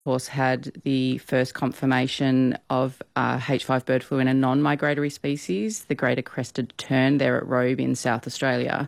course, had the first confirmation of H5 bird flu in a non-migratory species, the greater crested tern there at Robe in South Australia.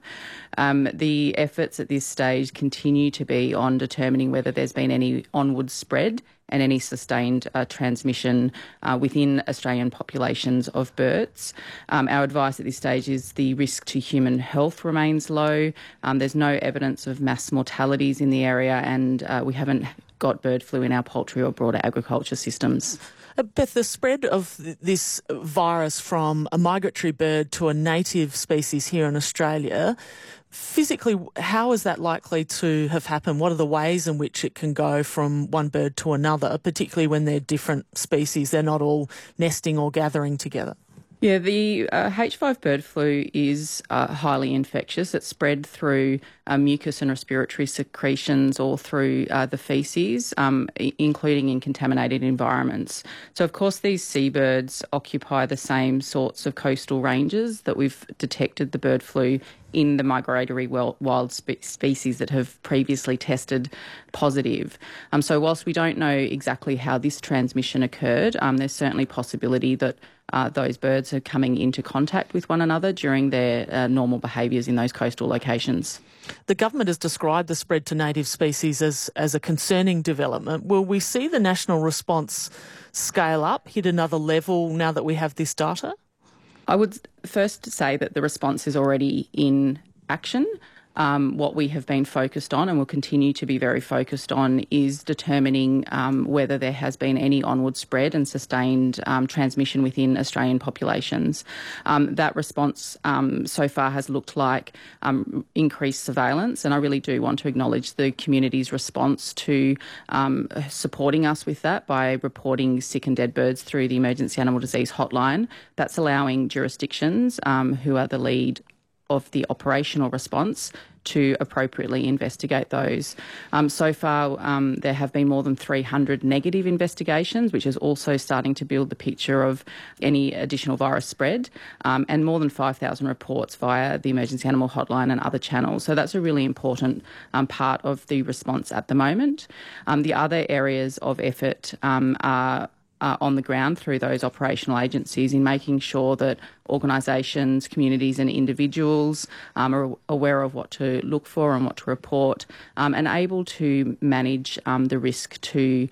The efforts at this stage continue to be on determining whether there's been any onward spread and any sustained transmission within Australian populations of birds. Our advice at this stage is the risk to human health remains low. There's no evidence of mass mortalities in the area, and we haven't got bird flu in our poultry or broader agriculture systems. Beth, the spread of this virus from a migratory bird to a native species here in Australia, physically, how is that likely to have happened? What are the ways in which it can go from one bird to another, particularly when they're different species, they're not all nesting or gathering together? Yeah, the H5 bird flu is highly infectious. It's spread through mucus and respiratory secretions or through the faeces, including in contaminated environments. So, of course, these seabirds occupy the same sorts of coastal ranges that we've detected the bird flu in the migratory wild species that have previously tested positive. So whilst we don't know exactly how this transmission occurred, there's certainly possibility that those birds are coming into contact with one another during their normal behaviours in those coastal locations. The government has described the spread to native species as a concerning development. Will we see the national response scale up, hit another level now that we have this data? I would first say that the response is already in action. What we have been focused on and will continue to be very focused on is determining whether there has been any onward spread and sustained transmission within Australian populations. That response so far has looked like increased surveillance, and I really do want to acknowledge the community's response to supporting us with that by reporting sick and dead birds through the Emergency Animal Disease Hotline. That's allowing jurisdictions who are the lead of the operational response to appropriately investigate those. So far, there have been more than 300 negative investigations, which is also starting to build the picture of any additional virus spread, and more than 5,000 reports via the Emergency Animal Hotline and other channels. So that's a really important part of the response at the moment. The other areas of effort are on the ground through those operational agencies in making sure that organisations, communities and individuals are aware of what to look for and what to report, and able to manage the risk to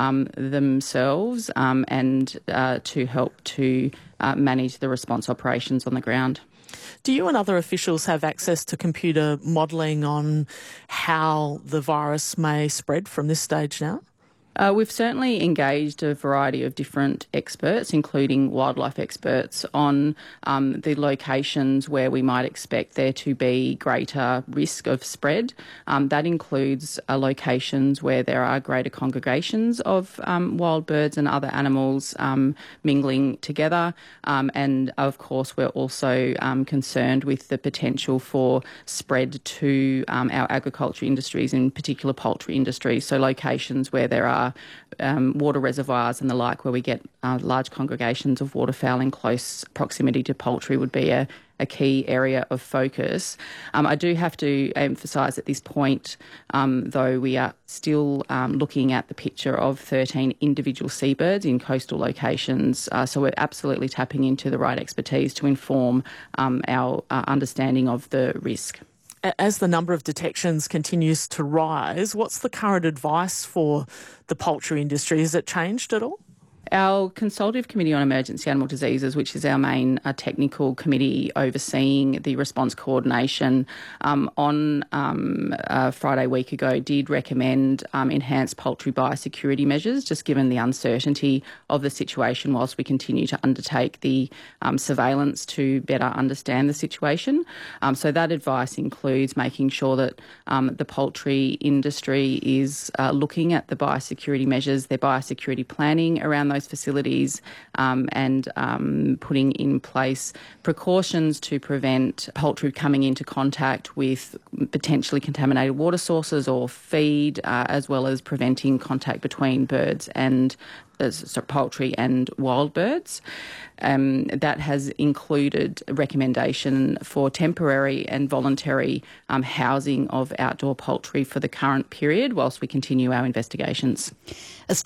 themselves and to help to manage the response operations on the ground. Do you and other officials have access to computer modelling on how the virus may spread from this stage now? We've certainly engaged a variety of different experts, including wildlife experts, on the locations where we might expect there to be greater risk of spread. That includes locations where there are greater congregations of wild birds and other animals mingling together. And, of course, we're also concerned with the potential for spread to our agriculture industries, in particular poultry industries, so locations where there are water reservoirs and the like, where we get large congregations of waterfowl in close proximity to poultry, would be a key area of focus. I do have to emphasise at this point, though, we are still looking at the picture of 13 individual seabirds in coastal locations. So we're absolutely tapping into the right expertise to inform our understanding of the risk. As the number of detections continues to rise, what's the current advice for the poultry industry? Has it changed at all? Our Consultative Committee on Emergency Animal Diseases, which is our main technical committee overseeing the response coordination, on Friday week ago did recommend enhanced poultry biosecurity measures, just given the uncertainty of the situation whilst we continue to undertake the surveillance to better understand the situation. So that advice includes making sure that the poultry industry is looking at the biosecurity measures, their biosecurity planning around those those facilities and putting in place precautions to prevent poultry coming into contact with potentially contaminated water sources or feed, as well as preventing contact between birds and poultry and wild birds. That has included a recommendation for temporary and voluntary housing of outdoor poultry for the current period whilst we continue our investigations.